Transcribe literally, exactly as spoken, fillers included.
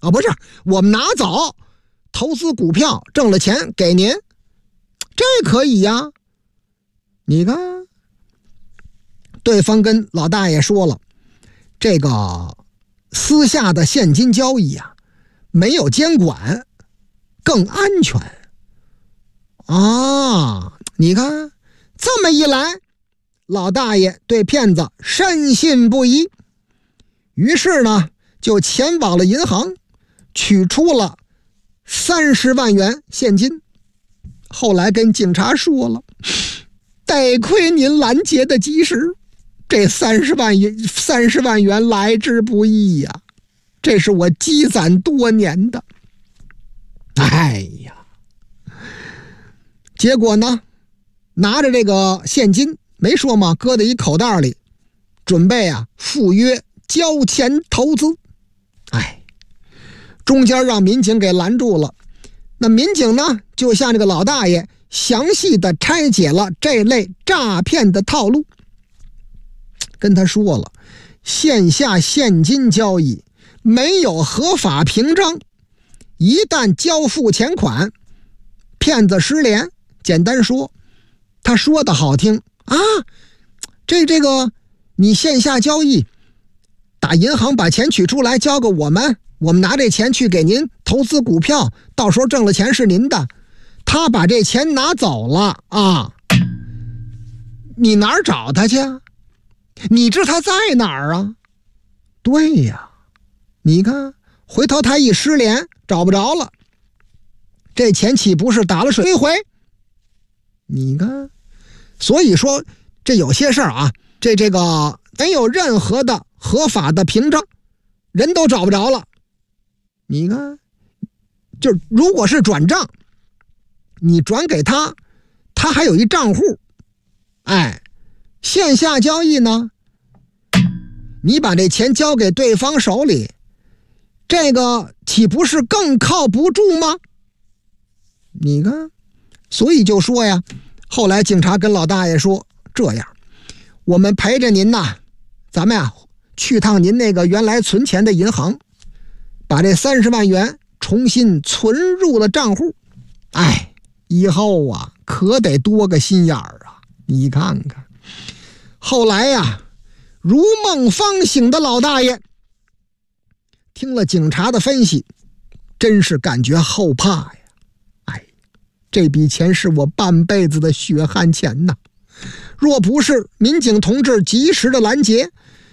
啊，不是，我们拿走，投资股票挣了钱给您，这可以呀。你看，对方跟老大爷说了，这个私下的现金交易啊，没有监管，更安全啊。你看，这么一来，老大爷对骗子深信不疑，于是呢就前往了银行，取出了三十万元现金。后来跟警察说了，得亏您拦截的及时，这三十万元三十万元来之不易呀、啊，这是我积攒多年的。哎呀，结果呢，拿着这个现金，没说吗？搁在一口袋里，准备啊赴约交钱投资。哎，中间让民警给拦住了。那民警呢，就向这个老大爷详细的拆解了这类诈骗的套路，跟他说了，线下现金交易没有合法凭证，一旦交付钱款，骗子失联。简单说，他说的好听啊，这这个你线下交易，打银行把钱取出来交给我们，我们拿这钱去给您投资股票，到时候挣了钱是您的。他把这钱拿走了啊，你哪儿找他去啊？你知他在哪儿啊？对呀，你看回头他一失联找不着了，这钱岂不是打了水一回？你看，所以说这有些事儿啊，这这个没有任何的合法的凭证，人都找不着了。你看，就如果是转账，你转给他，他还有一账户。哎，线下交易呢，你把这钱交给对方手里，这个岂不是更靠不住吗？你看，所以就说呀，后来警察跟老大爷说，这样，我们陪着您呐，咱们呀去趟您那个原来存钱的银行，把这三十万元重新存入了账户。哎，以后啊可得多个心眼儿啊！你看看，后来呀，如梦方醒的老大爷听了警察的分析，真是感觉后怕呀！哎，这笔钱是我半辈子的血汗钱呐！若不是民警同志及时的拦截，